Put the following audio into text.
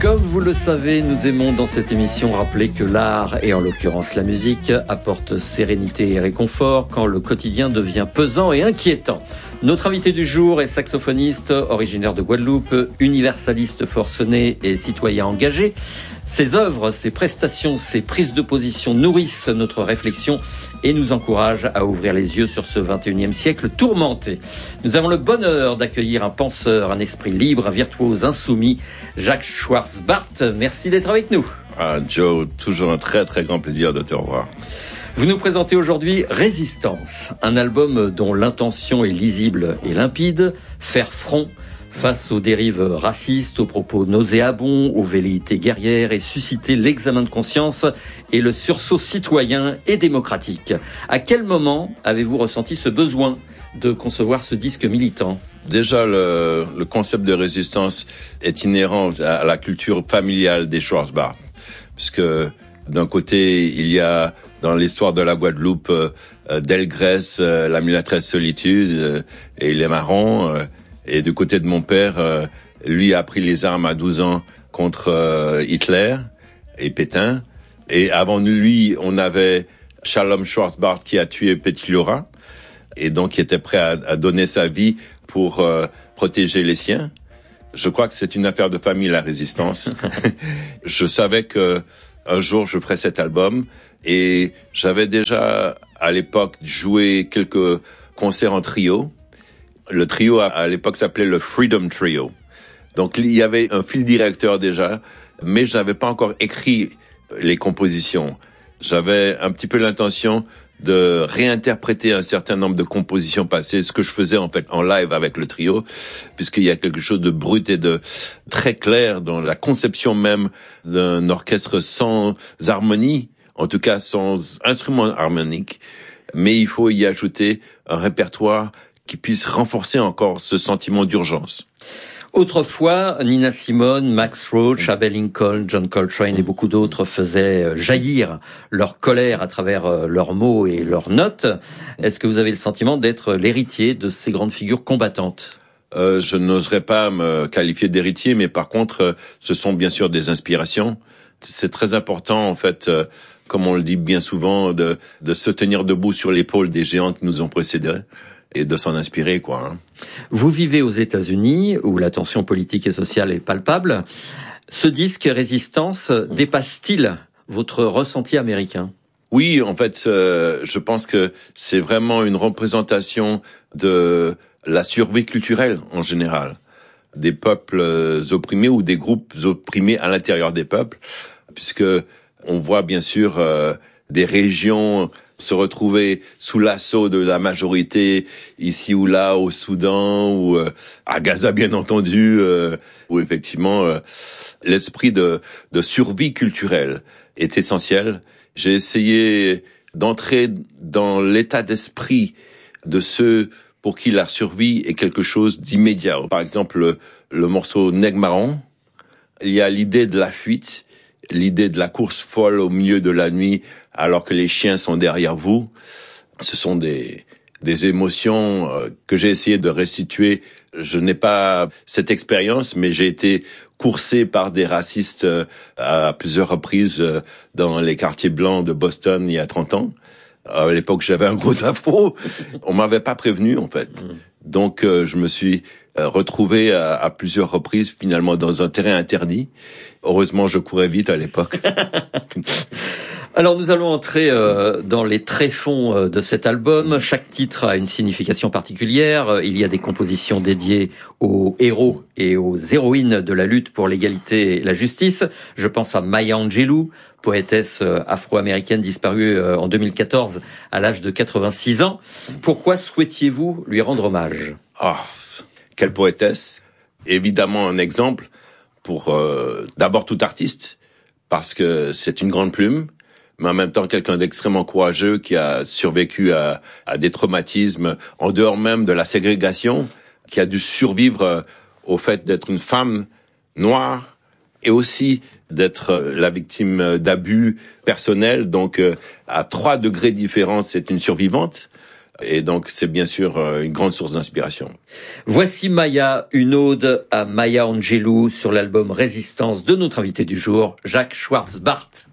Comme vous le savez, nous aimons dans cette émission rappeler que l'art, et en l'occurrence la musique, apporte sérénité et réconfort quand le quotidien devient pesant et inquiétant. Notre invité du jour est saxophoniste, originaire de Guadeloupe, universaliste forcené et citoyen engagé. Ses œuvres, ses prestations, ses prises de position nourrissent notre réflexion et nous encouragent à ouvrir les yeux sur ce 21e siècle tourmenté. Nous avons le bonheur d'accueillir un penseur, un esprit libre, un virtuose insoumis, Jacques Schwarzbart. Merci d'être avec nous. Joe, toujours un très très grand plaisir de te revoir. Vous nous présentez aujourd'hui Résistance, un album dont l'intention est lisible et limpide, faire front face aux dérives racistes, aux propos nauséabonds, aux velléités guerrières et susciter l'examen de conscience et le sursaut citoyen et démocratique. À quel moment avez-vous ressenti ce besoin de concevoir ce disque militant ? Déjà, le concept de résistance est inhérent à la culture familiale des Schwarzbart, puisque d'un côté, il y a dans l'histoire de la Guadeloupe Delgrès, la mulâtresse solitude et les marrons. Et du côté de mon père, lui a pris les armes à 12 ans contre Hitler et Pétain. Et avant lui, on avait Shalom Schwarzbart qui a tué Petit Laura et donc qui était prêt à donner sa vie pour protéger les siens. Je crois que c'est une affaire de famille, la résistance. Je savais que un jour je ferais cet album et j'avais déjà à l'époque joué quelques concerts en trio. Le trio à l'époque s'appelait le Freedom Trio. Donc il y avait un fil directeur déjà, mais je n'avais pas encore écrit les compositions. J'avais un petit peu l'intention de réinterpréter un certain nombre de compositions passées, ce que je faisais en fait en live avec le trio, puisqu'il y a quelque chose de brut et de très clair dans la conception même d'un orchestre sans harmonie, en tout cas sans instrument harmonique, mais il faut y ajouter un répertoire qui puisse renforcer encore ce sentiment d'urgence. Autrefois, Nina Simone, Max Roach, Abbey Lincoln, John Coltrane et beaucoup d'autres faisaient jaillir leur colère à travers leurs mots et leurs notes. Est-ce que vous avez le sentiment d'être l'héritier de ces grandes figures combattantes ? Je n'oserais pas me qualifier d'héritier, mais par contre, ce sont bien sûr des inspirations. C'est très important, en fait, comme on le dit bien souvent, de se tenir debout sur l'épaule des géants qui nous ont précédés. Et de s'en inspirer, quoi. Vous vivez aux États-Unis, où la tension politique et sociale est palpable. Ce disque Résistance dépasse-t-il votre ressenti américain ? Oui, en fait, je pense que c'est vraiment une représentation de la survie culturelle en général, des peuples opprimés ou des groupes opprimés à l'intérieur des peuples, puisque on voit bien sûr des régions se retrouver sous l'assaut de la majorité ici ou là au Soudan ou à Gaza bien entendu, où effectivement l'esprit de survie culturelle est essentiel. J'ai essayé d'entrer dans l'état d'esprit de ceux pour qui la survie est quelque chose d'immédiat. Par exemple, le morceau Nègre Marron, il y a l'idée de la fuite, l'idée de la course folle au milieu de la nuit alors que les chiens sont derrière vous. Ce sont des émotions que j'ai essayé de restituer. Je n'ai pas cette expérience, mais j'ai été coursé par des racistes à plusieurs reprises dans les quartiers blancs de Boston il y a 30 ans. À l'époque, j'avais un gros afro. On m'avait pas prévenu, en fait. Donc, je me suis retrouvé à plusieurs reprises, finalement, dans un terrain interdit. Heureusement, je courais vite à l'époque. Alors nous allons entrer dans les tréfonds de cet album. Chaque titre a une signification particulière. Il y a des compositions dédiées aux héros et aux héroïnes de la lutte pour l'égalité et la justice. Je pense à Maya Angelou, poétesse afro-américaine disparue en 2014 à l'âge de 86 ans. Pourquoi souhaitiez-vous lui rendre hommage ? Quelle poétesse ! Évidemment un exemple pour d'abord tout artiste, parce que c'est une grande plume, mais en même temps quelqu'un d'extrêmement courageux qui a survécu à des traumatismes en dehors même de la ségrégation, qui a dû survivre au fait d'être une femme noire et aussi d'être la victime d'abus personnels. Donc à 3 degrés différents, c'est une survivante. Et donc, c'est bien sûr une grande source d'inspiration. Voici Maya, une ode à Maya Angelou sur l'album Résistance de notre invité du jour, Jacques Schwarz-Bart.